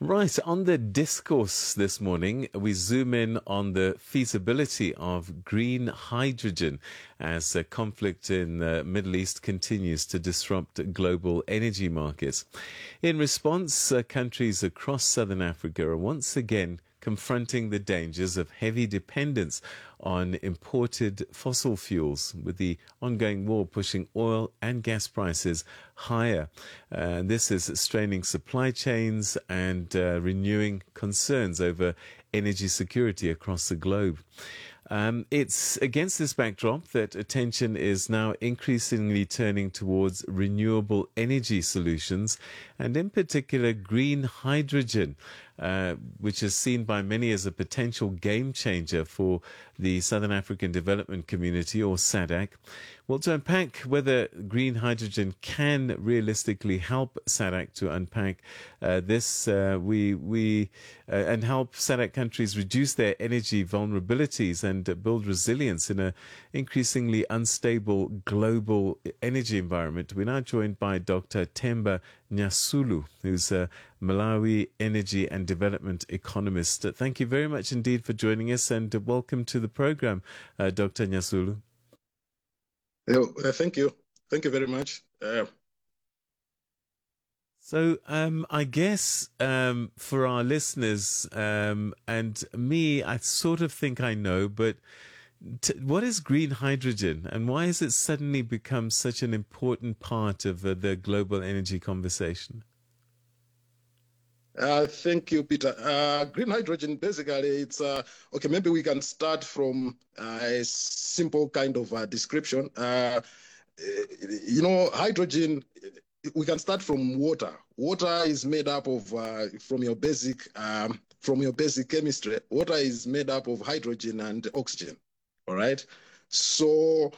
Right, on the discourse this morning, we zoom in on the feasibility of green hydrogen as the conflict in the Middle East continues to disrupt global energy markets. In response, countries across southern Africa are once again confronting the dangers of heavy dependence on imported fossil fuels, with the ongoing war pushing oil and gas prices higher. This is straining supply chains and renewing concerns over energy security across the globe. It's against this backdrop that attention is now increasingly turning towards renewable energy solutions, and in particular green hydrogen, which is seen by many as a potential game changer for the Southern African Development Community, or SADC. Well, to unpack whether green hydrogen can realistically help SADC to unpack this, and help SADC countries reduce their energy vulnerabilities and build resilience in an increasingly unstable global energy environment. We're now joined by Dr. Themba Nyasulu, who's a Malawi energy and development economist. Thank you very much indeed for joining us, and welcome to the program, Dr. Nyasulu. Thank you. Thank you very much. So I guess for our listeners and me, I sort of think I know, but what is green hydrogen, and why has it suddenly become such an important part of the global energy conversation? Thank you, Peter. Green hydrogen, basically, it's okay. Maybe we can start from a simple kind of description. Hydrogen. We can start from water. Water is made up of from your basic chemistry. Water is made up of hydrogen and oxygen. All right. So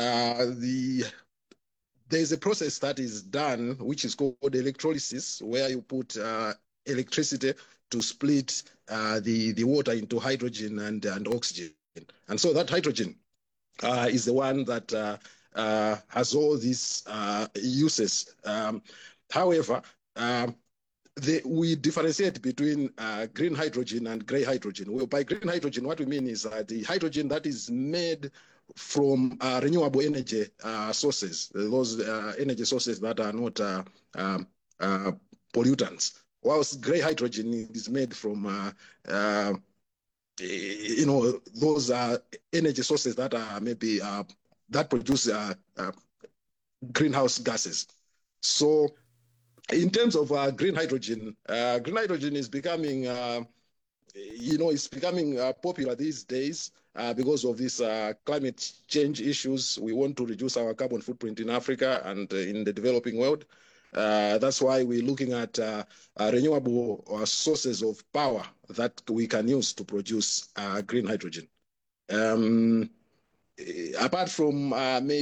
there's a process that is done which is called electrolysis, where you put electricity to split the water into hydrogen and oxygen. And so that hydrogen is the one that has all these uses. However, we differentiate between green hydrogen and gray hydrogen. Well, by green hydrogen, what we mean is the hydrogen that is made from renewable energy sources, those energy sources that are not pollutants. Whilst gray hydrogen is made from those energy sources that are maybe that produce greenhouse gases. So in terms of green hydrogen is becoming it's becoming popular these days because of these climate change issues. We want to reduce our carbon footprint in Africa and in the developing world. That's why we're looking at renewable sources of power that we can use to produce green hydrogen. Apart from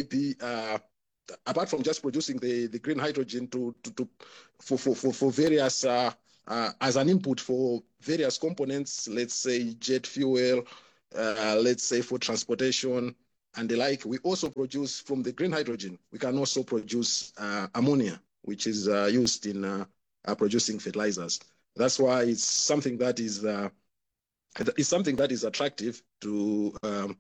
just producing the green hydrogen for various as an input for various components, let's say jet fuel, let's say for transportation and the like, we also produce from the green hydrogen. We can also produce ammonia, which is used in producing fertilizers. That's why it's something that is attractive to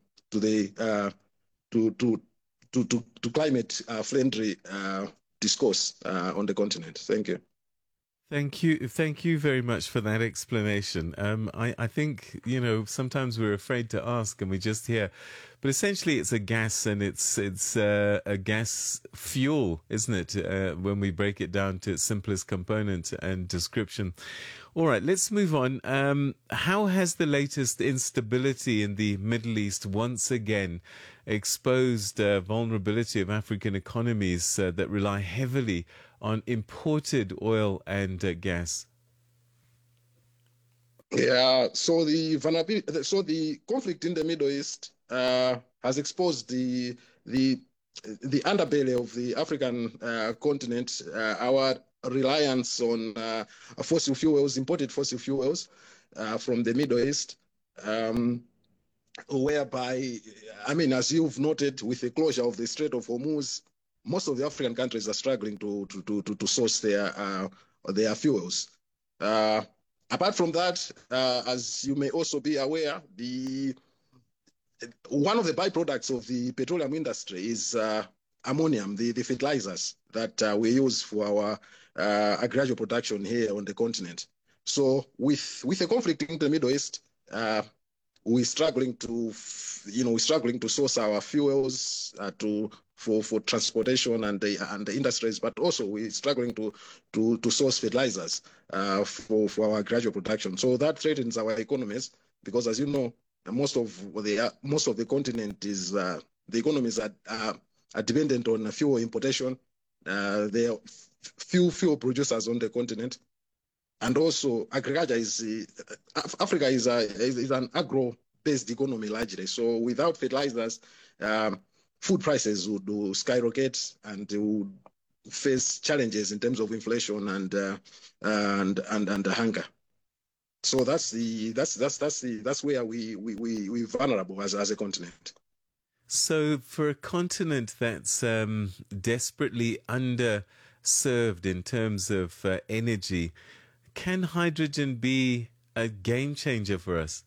climate friendly discourse on the continent. Thank you. Thank you very much for that explanation. I think sometimes we're afraid to ask and we just hear, but essentially it's a gas, and it's a gas fuel, isn't it? When we break it down to its simplest component and description. All right, let's move on. How has the latest instability in the Middle East once again exposed vulnerability of African economies that rely heavily on imported oil and gas? Yeah, so the conflict in the Middle East has exposed the underbelly of the African continent, our reliance on fossil fuels, imported fossil fuels from the Middle East, whereby, as you've noted, with the closure of the Strait of Hormuz, most of the African countries are struggling to source their fuels. Apart from that, as you may also be aware, one of the byproducts of the petroleum industry is ammonium, the fertilizers that we use for our agricultural production here on the continent. So with the conflict in the Middle East, we're struggling to source our fuels for transportation and the industries, but also we're struggling to source fertilizers for our agricultural production. So that threatens our economies because, as you know, most of the continent is the economies are dependent on fuel importation. There are few fuel producers on the continent, and also agriculture is Africa is an agro-based economy largely. So without fertilizers, food prices would skyrocket and they would face challenges in terms of inflation and hunger. So that's where we vulnerable as a continent. So for a continent that's desperately underserved in terms of energy, can hydrogen be a game changer for us?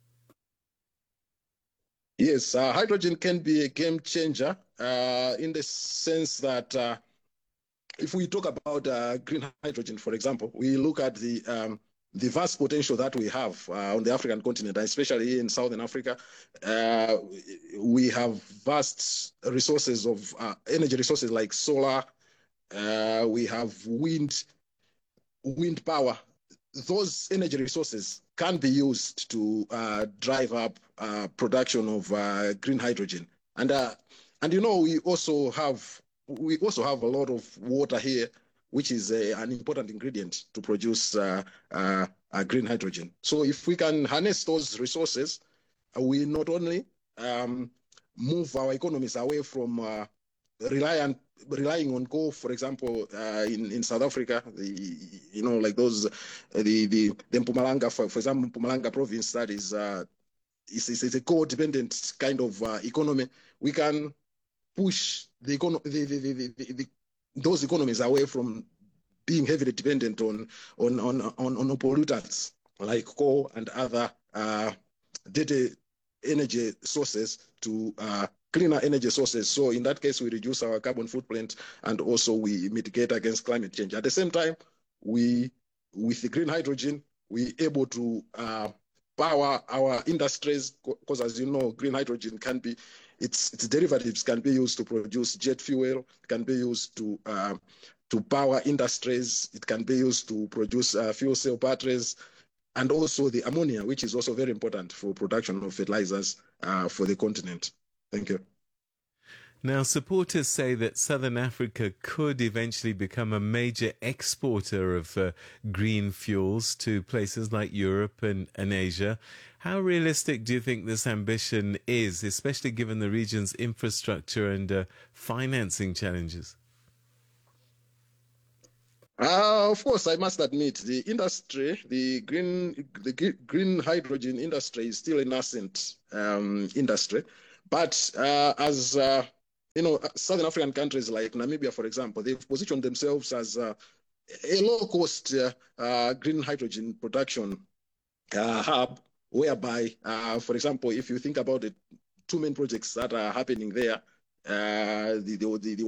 Yes, hydrogen can be a game changer in the sense that if we talk about green hydrogen, for example, we look at the vast potential that we have on the African continent, especially in Southern Africa. We have vast resources of energy resources like solar. We have wind power. Those energy resources can be used to drive up production of green hydrogen. And you know, we also have a lot of water here, which is an important ingredient to produce green hydrogen. So if we can harness those resources, we not only move our economies away from relying on coal, for example, in South Africa, like those the Mpumalanga, for example, Mpumalanga province, that is it's a coal-dependent kind of economy. We can push those economies away from being heavily dependent on pollutants like coal and other dirty energy sources to cleaner energy sources. So in that case, we reduce our carbon footprint and also we mitigate against climate change. At the same time, with the green hydrogen, we're able to power our industries because, as you know, green hydrogen can be, its derivatives can be used to produce jet fuel, can be used to power industries, it can be used to produce fuel cell batteries, and also the ammonia, which is also very important for production of fertilizers for the continent. Thank you. Now, supporters say that Southern Africa could eventually become a major exporter of green fuels to places like Europe and Asia. How realistic do you think this ambition is, especially given the region's infrastructure and financing challenges? Of course, I must admit the industry, the green hydrogen industry, is still a nascent industry. But as you know, Southern African countries like Namibia, for example, they've positioned themselves as a low-cost green hydrogen production hub, whereby, for example, if you think about the two main projects that are happening there, the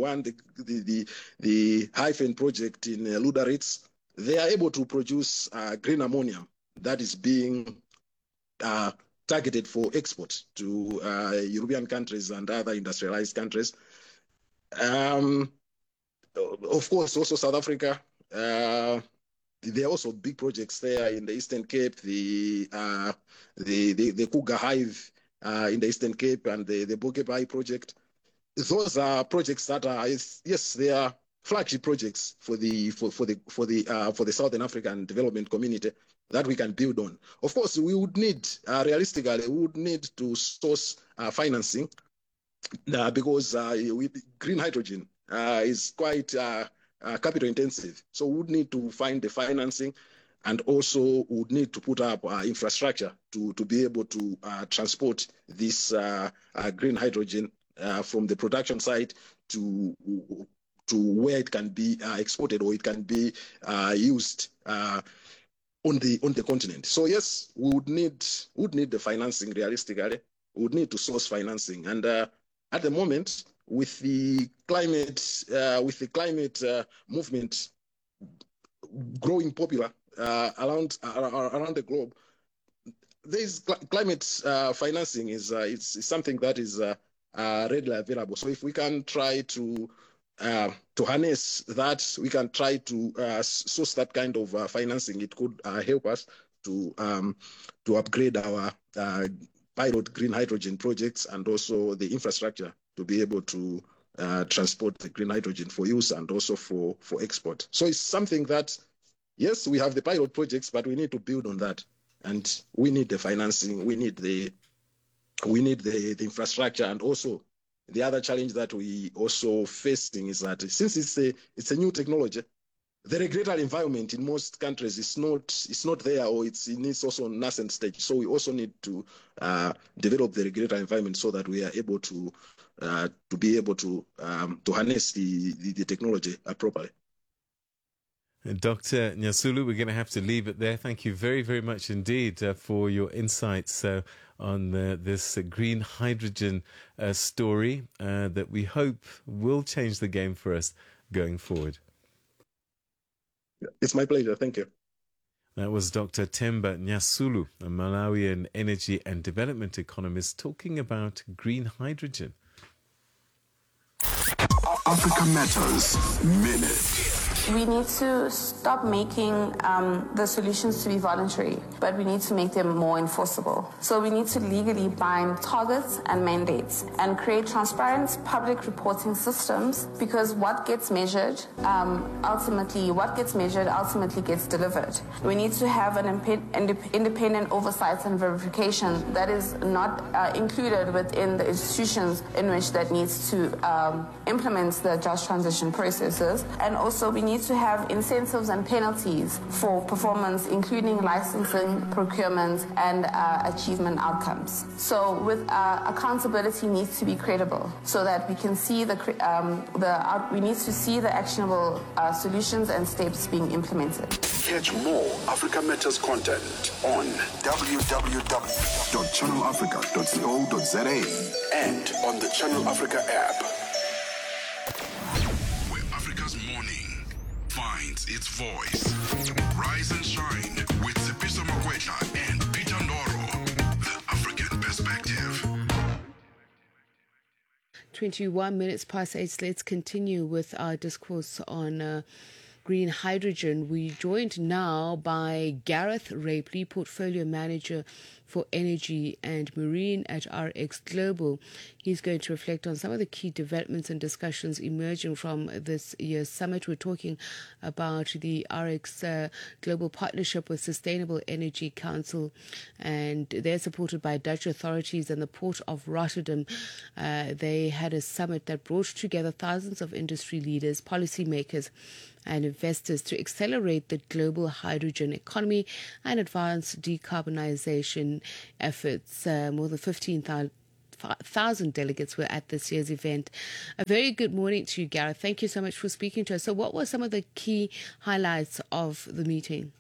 Hyphen project in Luderitz, they are able to produce green ammonia that is being targeted for export to European countries and other industrialized countries. Of course, also South Africa. There are also big projects there in the Eastern Cape, the Kruger Hive in the Eastern Cape, and the Bokepai project. Those are projects that are, yes, they are flagship projects for the Southern African development community that we can build on. Of course, we would need, realistically, we would need to source financing because green hydrogen is quite capital intensive. So we would need to find the financing, and also would need to put up infrastructure to be able to transport this green hydrogen from the production site to where it can be exported or it can be used on the continent. So yes, we would need the financing realistically. We would need to source financing, and at the moment, with the climate movement growing popular around the globe, this climate financing is something that is readily available. So if we can try to harness that, we can try to source that kind of financing. It could help us to upgrade our pilot green hydrogen projects and also the infrastructure to be able to transport the green hydrogen for use and also for export. So it's something that, yes, we have the pilot projects, but we need to build on that. And we need the financing, we need the infrastructure, and also the other challenge that we also facing is that since it's a new technology, the regulatory environment in most countries is not there, or it's in its also nascent stage. So we also need to develop the regulatory environment so that we are able to be able to harness the technology properly. Dr. Nyasulu, we're going to have to leave it there. Thank you very, very much indeed for your insights on this green hydrogen story that we hope will change the game for us going forward. It's my pleasure. Thank you. That was Dr. Themba Nyasulu, a Malawian energy and development economist, talking about green hydrogen. Africa Matters Minute. We need to stop making the solutions to be voluntary, but we need to make them more enforceable. So we need to legally bind targets and mandates and create transparent public reporting systems, because what gets measured ultimately gets delivered. We need to have an independent oversight and verification that is not included within the institutions in which that needs to implement the just transition processes. And also we need to have incentives and penalties for performance, including licensing, procurement, and achievement outcomes. So with accountability needs to be credible, so that we can see we need to see the actionable solutions and steps being implemented. Catch more Africa Matters content on www.channelafrica.co.za and on the Channel Africa app. Where Africa's morning finds its voice. Rise and shine with Sipiso Makwetla and Peter Ndoro. The African Perspective. 21 minutes past 8. Let's continue with our discourse on green hydrogen. We're joined now by Gareth Rapley, Portfolio Manager for Energy and Marine at RX Global. He's going to reflect on some of the key developments and discussions emerging from this year's summit. We're talking about the RX Global partnership with Sustainable Energy Council, and they're supported by Dutch authorities and the Port of Rotterdam. They had a summit that brought together thousands of industry leaders, policymakers, and investors to accelerate the global hydrogen economy and advance decarbonization efforts. More than 15,000 delegates were at this year's event. A very good morning to you, Gareth. Thank you so much for speaking to us. So what were some of the key highlights of the meeting?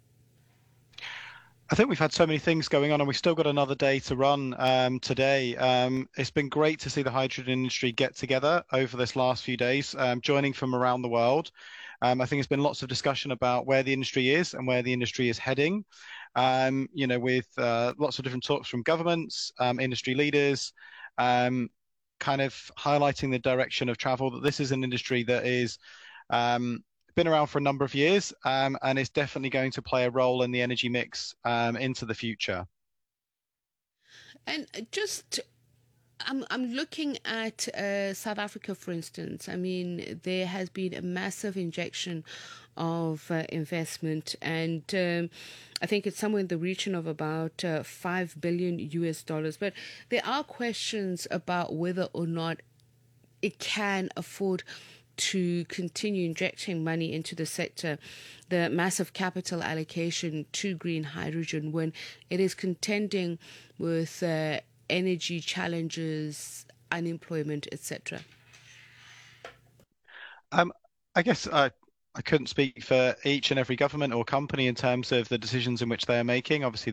I think we've had so many things going on, and we've still got another day to run today. It's been great to see the hydrogen industry get together over this last few days, joining from around the world. I think there's been lots of discussion about where the industry is and where the industry is heading, with lots of different talks from governments, industry leaders, kind of highlighting the direction of travel, that this is an industry that is been around for a number of years and is definitely going to play a role in the energy mix into the future. And just I'm looking at South Africa, for instance. I mean, there has been a massive injection of investment, and I think it's somewhere in the region of about $5 billion. But there are questions about whether or not it can afford to continue injecting money into the sector, the massive capital allocation to green hydrogen, when it is contending with energy challenges, unemployment, etc. I guess I couldn't speak for each and every government or company in terms of the decisions in which they are making. Obviously,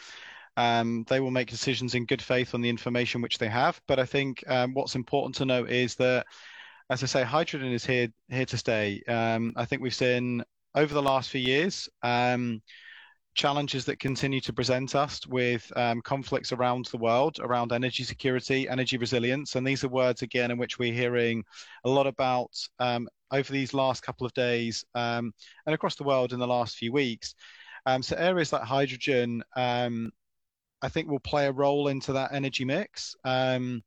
they will make decisions in good faith on the information which they have. But I think what's important to note is that, as I say, hydrogen is here to stay. I think we've seen over the last few years challenges that continue to present us with conflicts around the world, around energy security, energy resilience. And these are words, again, in which we're hearing a lot about over these last couple of days and across the world in the last few weeks. So areas like hydrogen, I think, will play a role into that energy mix. And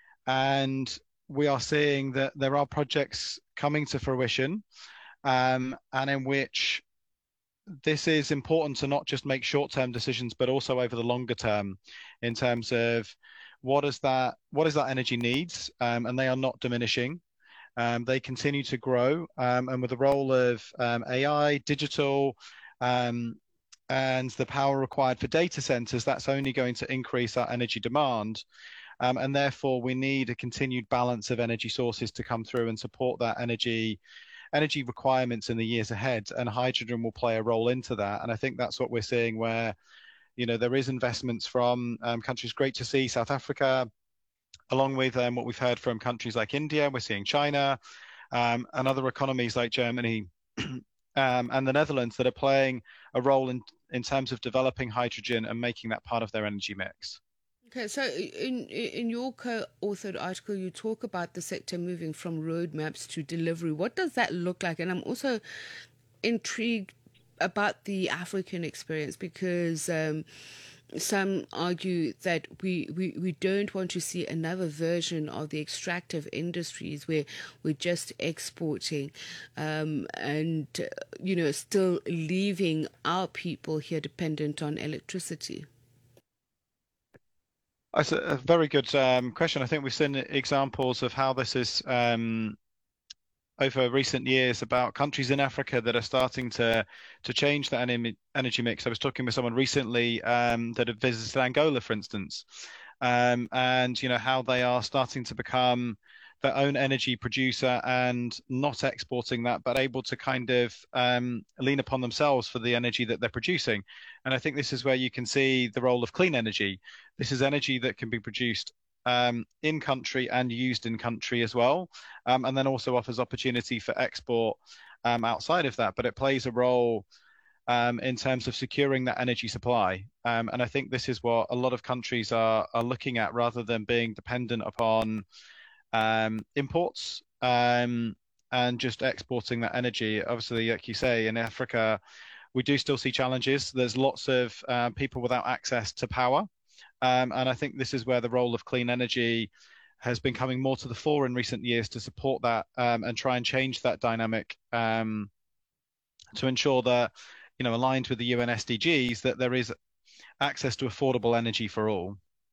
we are seeing that there are projects coming to fruition and in which this is important to not just make short-term decisions, but also over the longer term in terms of what is that energy needs, and they are not diminishing. They continue to grow, and with the role of AI, digital, and the power required for data centers, that's only going to increase our energy demand. And therefore, we need a continued balance of energy sources to come through and support that energy requirements in the years ahead, and hydrogen will play a role into that. And I think that's what we're seeing, where there is investments from countries. Great to see South Africa, along with what we've heard from countries like India. We're seeing China and other economies like Germany and the Netherlands that are playing a role in terms of developing hydrogen and making that part of their energy mix. Okay, so in your co-authored article, you talk about the sector moving from roadmaps to delivery. What does that look like? And I'm also intrigued about the African experience, because some argue that we don't want to see another version of the extractive industries where we're just exporting and still leaving our people here dependent on electricity. That's a very good question. I think we've seen examples of how this is over recent years, about countries in Africa that are starting to change that energy mix. I was talking with someone recently that had visited Angola, for instance, and how they are starting to become their own energy producer and not exporting that, but able to kind of lean upon themselves for the energy that they're producing. And I think this is where you can see the role of clean energy. This is energy that can be produced in country and used in country as well, and then also offers opportunity for export outside of that. But it plays a role in terms of securing that energy supply. And I think this is what a lot of countries are looking at, rather than being dependent upon imports and just exporting that energy. Obviously, like you say, in Africa, we do still see challenges. There's lots of people without access to power. And I think this is where the role of clean energy has been coming more to the fore in recent years, to support that and try and change that dynamic to ensure that, aligned with the UN SDGs, that there is access to affordable energy for all.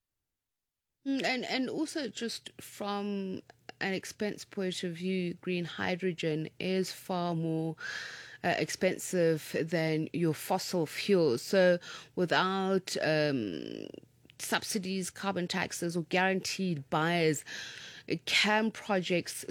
And also, just from an expense point of view, green hydrogen is far more expensive than your fossil fuels. So without subsidies, carbon taxes, or guaranteed buyers, can projects